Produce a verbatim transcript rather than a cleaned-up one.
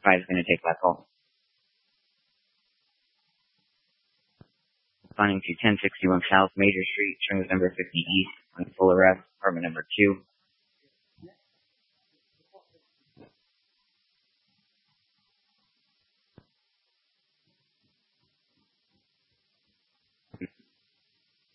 five is going to take that call. Responding to ten sixty-one South Major Street, showing number fifty East, on full arrest, apartment number two.